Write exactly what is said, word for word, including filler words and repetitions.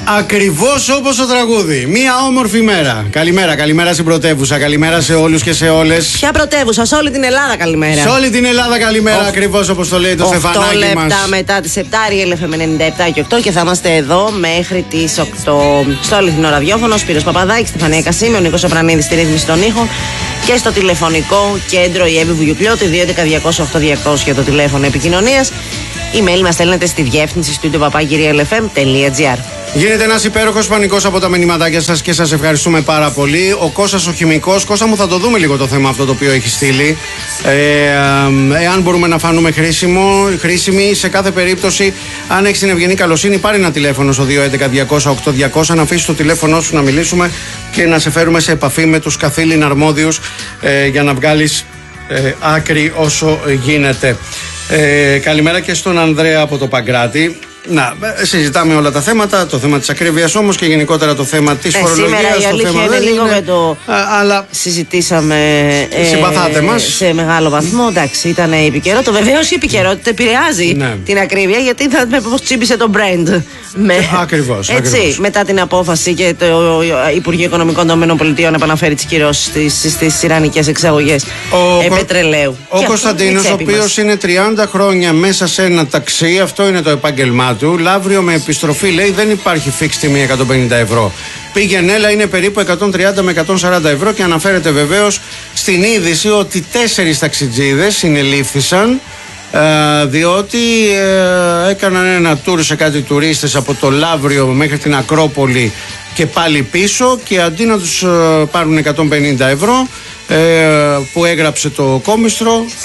Ακριβώς όπως το τραγούδι. Μία όμορφη μέρα. Καλημέρα, καλημέρα στην πρωτεύουσα. Καλημέρα σε όλους και σε όλες. Ποια πρωτεύουσα, σε όλη την Ελλάδα καλημέρα. Σε όλη την Ελλάδα καλημέρα, oh. ακριβώς όπως το λέει το Στεφανάκι μας. οκτώ λεπτά μετά τις επτά, Real εφ εμ ενενήντα επτά και οκτώ και θα είμαστε εδώ μέχρι τις οκτώ. Στο αληθινό ραδιόφωνο, Σπύρος Παπαδάκης, Στεφανία Κασίμη, ο Νίκος Σοπρανίδης στη ρύθμιση των ήχων και στο τηλεφωνικό κέντρο η Εύη Βουγιουκλιώτη δύο έντεκα διακόσια οκτώ διακόσια το τηλέφωνο επικοινωνίας. Email μας στέλνετε στη διεύθυνση studio παπάκι real εφ εμ τελεία τζι άρ. Γίνεται ένας υπέροχος πανικός από τα μηνυματάκια σας και σας ευχαριστούμε πάρα πολύ. Ο Κώστας ο χημικός, Κώστα μου, θα το δούμε λίγο το θέμα αυτό το οποίο έχει στείλει. Ε, ε, εάν μπορούμε να φανούμε χρήσιμο, χρήσιμοι, σε κάθε περίπτωση, αν έχεις την ευγενή καλοσύνη, πάρει ένα τηλέφωνο στο δύο έντεκα διακόσια οκτώ διακόσια, να αφήσεις το τηλέφωνο σου να μιλήσουμε και να σε φέρουμε σε επαφή με τους καθήλυν αρμόδιους ε, για να βγάλεις ε, άκρη όσο γίνεται. Ε, καλημέρα και στον Ανδρέα από το Παγκράτη. Να, συζητάμε όλα τα θέματα, το θέμα της ακρίβειας όμως και γενικότερα το θέμα της ε, φορολογίας. Σήμερα η αλήθεια θέμα είναι λίγο είναι, με το α, αλλά συζητήσαμε ε, συμπαθάτε μας. Σε μεγάλο βαθμό. Εντάξει, ήταν η επικαιρότητα. Βεβαίως η επικαιρότητα επηρεάζει ναι. την ακρίβεια, γιατί θα με πώς τσίμπησε το brand. Με, ακριβώς, έτσι, ακριβώς. Μετά την απόφαση και το Υπουργείο Οικονομικών των ΗΠΑ επαναφέρει τις κυρώσεις στις, στις ιρανικές εξαγωγές ε, πετρελαίου. Ο Κωνσταντίνος, ο οποίος είναι τριάντα χρόνια μέσα σε ένα ταξί, αυτό είναι το επάγγελμά του. Λαύριο με επιστροφή, λέει, δεν υπάρχει φίξ τιμή εκατόν πενήντα ευρώ. Πήγαινε, έλα, είναι περίπου εκατόν τριάντα με εκατόν σαράντα ευρώ και αναφέρεται βεβαίως στην είδηση ότι τέσσερις ταξιτζίδες συνελήφθησαν ε, διότι ε, έκαναν ένα τουρ σε κάτι τουρίστες από το Λαύριο μέχρι την Ακρόπολη και πάλι πίσω και αντί να τους ε, πάρουν εκατόν πενήντα ευρώ ε, που έγραψε το κόμιστρο